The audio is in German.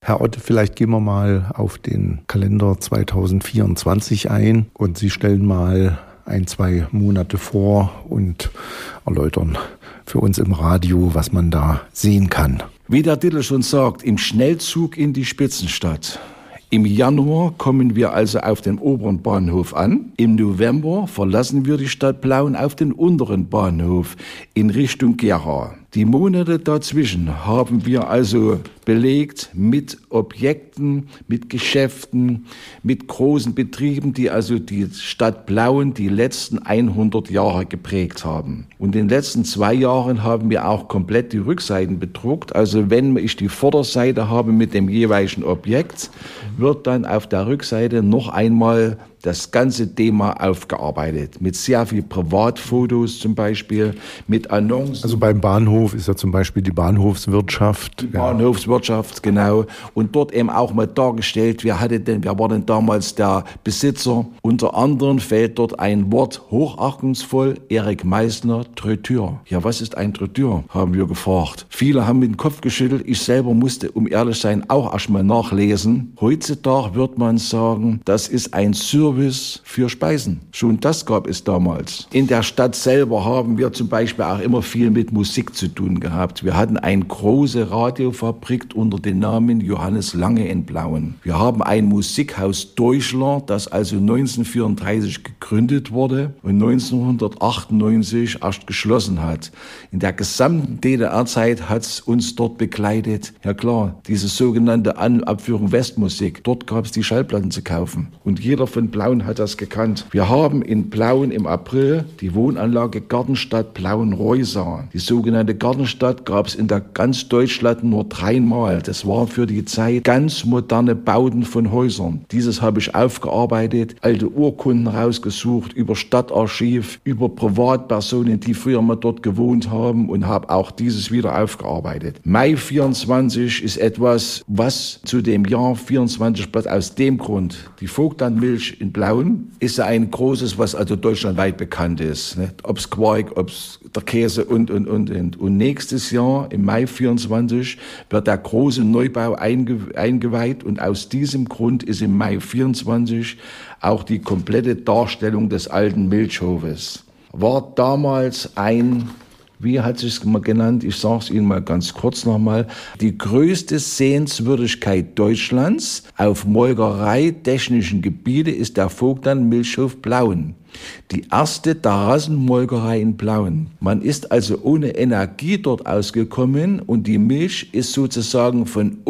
Herr Ott, vielleicht gehen wir mal auf den Kalender 2024 ein und Sie stellen mal 1-2 Monate vor und erläutern für uns im Radio, was man da sehen kann. Wie der Titel schon sagt, im Schnellzug in die Spitzenstadt. Im Januar kommen wir also auf den oberen Bahnhof an. Im November verlassen wir die Stadt Plauen auf den unteren Bahnhof in Richtung Gera. Die Monate dazwischen haben wir also belegt mit Objekten, mit Geschäften, mit großen Betrieben, die also die Stadt Plauen die letzten 100 Jahre geprägt haben. Und in den letzten 2 Jahren haben wir auch komplett die Rückseiten bedruckt. Also wenn ich die Vorderseite habe mit dem jeweiligen Objekt, wird dann auf der Rückseite noch einmal das ganze Thema aufgearbeitet. Mit sehr viel Privatfotos zum Beispiel, mit Annoncen. Also beim Bahnhof ist ja zum Beispiel die Bahnhofswirtschaft. Die Bahnhofswirtschaft, genau. Und dort eben auch mal dargestellt, wer war denn damals der Besitzer. Unter anderem fällt dort ein Wort hochachtungsvoll, Erik Meissner, Traiteur. Ja, was ist ein Traiteur, haben wir gefragt. Viele haben mit dem Kopf geschüttelt. Ich selber musste, um ehrlich zu sein, auch erstmal nachlesen. Heutzutage wird man sagen, das ist ein Service für Speisen. Schon das gab es damals. In der Stadt selber haben wir zum Beispiel auch immer viel mit Musik zu tun gehabt. Wir hatten eine große Radiofabrik unter dem Namen Johannes Lange in Plauen. Wir haben ein Musikhaus Deutschler, das also 1934 gegründet wurde und 1998 erst geschlossen hat. In der gesamten DDR-Zeit hat es uns dort begleitet. Ja klar, diese sogenannte Abführung Westmusik. Dort gab es die Schallplatten zu kaufen. Und jeder von Plauen hat das gekannt. Wir haben in Plauen im April die Wohnanlage Gartenstadt Plauen-Reusa. Die sogenannte Gartenstadt gab es in der ganz Deutschland nur 3-mal. Das war für die Zeit ganz moderne Bauten von Häusern. Dieses habe ich aufgearbeitet, alte Urkunden rausgesucht, über Stadtarchiv, über Privatpersonen, die früher mal dort gewohnt haben und habe auch dieses wieder aufgearbeitet. Mai 24 ist etwas, was zu dem Jahr 24 passt. Aus dem Grund, die Vogtlandmilch in Plauen ist ja ein großes, was also deutschlandweit bekannt ist. Ob es Quark, ob es der Käse und. Und nächstes Jahr, im Mai 24, wird der große Neubau eingeweiht und aus diesem Grund ist im Mai 24 auch die komplette Darstellung des alten Milchhofes. War damals wie hat es sich mal genannt? Ich sage es Ihnen mal ganz kurz nochmal. Die größte Sehenswürdigkeit Deutschlands auf molkereitechnischen Gebiete ist der Vogtland-Milchhof Plauen. Die erste Terrassenmolkerei in Plauen. Man ist also ohne Energie dort ausgekommen und die Milch ist sozusagen von